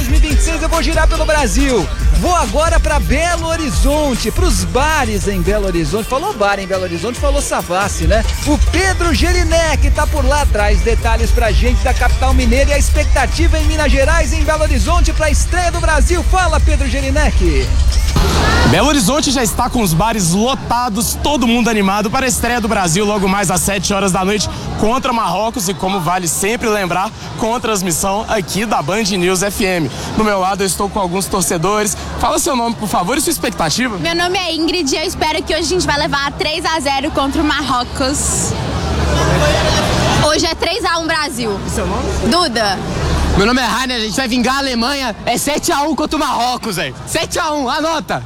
2026 eu vou girar pelo Brasil. Vou agora para Belo Horizonte, pros bares em Belo Horizonte. Falou bar em Belo Horizonte, falou Savassi, né? O Pedro Jelinek tá por lá atrás. Detalhes pra gente da capital mineira e a expectativa em Minas Gerais e em Belo Horizonte pra estreia do Brasil. Fala, Pedro Jelinek. Belo Horizonte já está com os bares lotados, todo mundo animado para a estreia do Brasil logo mais às 7 horas da noite contra Marrocos e, como vale sempre lembrar, com transmissão aqui da Band News FM. Do meu lado eu estou com alguns torcedores. Fala seu nome, por favor, e sua expectativa. Meu nome é Ingrid e eu espero que hoje a gente vai levar 3-0 contra o Marrocos. Hoje é 3-1 Brasil. E seu nome? Duda. Meu nome é Rainer, a gente vai vingar a Alemanha. É 7-1 contra o Marrocos, velho. 7-1, anota.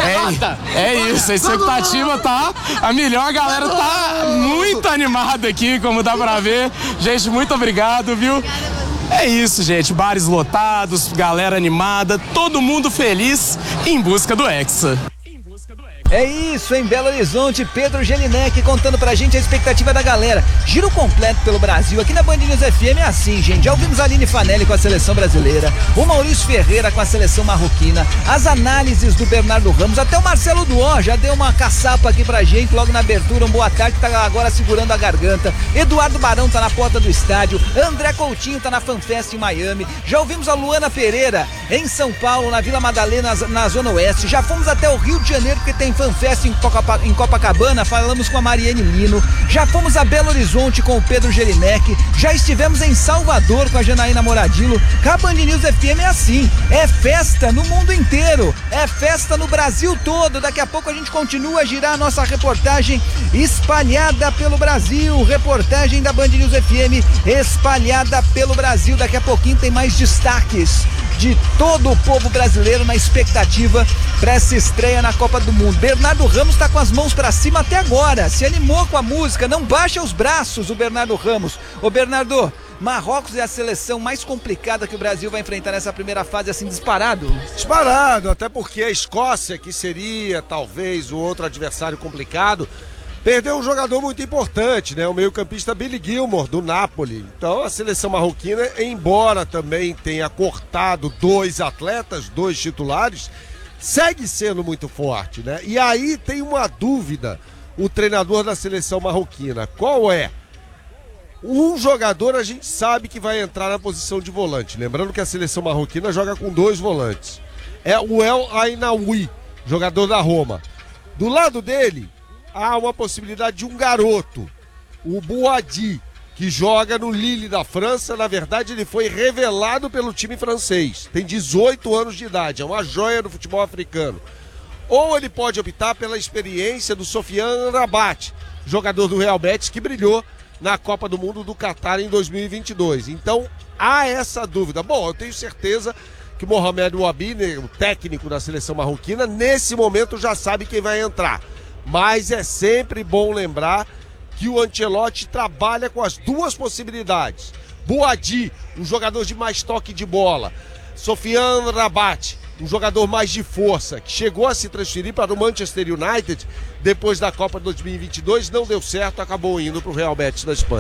É isso, a expectativa tá a melhor, a galera tá muito animada aqui, como dá pra ver. Gente, muito obrigado, viu? É isso, gente, bares lotados, galera animada, todo mundo feliz em busca do Hexa. É isso, em Belo Horizonte, Pedro Jelinek contando pra gente a expectativa da galera. Giro completo pelo Brasil, aqui na Band News FM é assim, gente. Já ouvimos a Aline Fanelli com a seleção brasileira, o Maurício Ferreira com a seleção marroquina, as análises do Bernardo Ramos, até o Marcelo Duó já deu uma caçapa aqui pra gente logo na abertura. Um boa tarde, tá agora segurando a garganta. Eduardo Barão tá na porta do estádio, André Coutinho tá na FanFest em Miami. Já ouvimos a Luana Pereira em São Paulo, na Vila Madalena, na Zona Oeste. Já fomos até o Rio de Janeiro, porque tem FanFest em Copacabana, falamos com a Mariane Lino. Já fomos a Belo Horizonte com o Pedro Jelinek. Já estivemos em Salvador com a Janaína Moradillo. A Band News FM é assim, é festa no mundo inteiro, é festa no Brasil todo. Daqui a pouco a gente continua a girar a nossa reportagem espalhada pelo Brasil. Reportagem da Band News FM espalhada pelo Brasil. Daqui a pouquinho tem mais destaques de todo o povo brasileiro na expectativa para essa estreia na Copa do Mundo. Bernardo Ramos está com as mãos para cima até agora, se animou com a música, não baixa os braços o Bernardo Ramos. Ô Bernardo, Marrocos é a seleção mais complicada que o Brasil vai enfrentar nessa primeira fase, assim, disparado? Disparado, até porque a Escócia, que seria talvez o outro adversário complicado, perdeu um jogador muito importante, né? O meio-campista Billy Gilmour, do Napoli. Então a seleção marroquina, embora também tenha cortado 2 atletas, 2 titulares, segue sendo muito forte, né? E aí tem uma dúvida, o treinador da seleção marroquina, qual é? Um jogador a gente sabe que vai entrar na posição de volante, lembrando que a seleção marroquina joga com 2 volantes. É o El Ainaoui, jogador da Roma. Do lado dele, há uma possibilidade de um garoto, o Boadi, que joga no Lille da França. Na verdade, ele foi revelado pelo time francês. Tem 18 anos de idade, é uma joia do futebol africano. Ou ele pode optar pela experiência do Sofiane Rabat, jogador do Real Betis, que brilhou na Copa do Mundo do Catar em 2022. Então, há essa dúvida. Bom, eu tenho certeza que o Mohamed Ouabi, o técnico da seleção marroquina, nesse momento já sabe quem vai entrar. Mas é sempre bom lembrar que o Ancelotti trabalha com as 2 possibilidades. Boadi, um jogador de mais toque de bola. Sofiane Rabat, um jogador mais de força, que chegou a se transferir para o Manchester United depois da Copa 2022, não deu certo, acabou indo para o Real Betis da Espanha.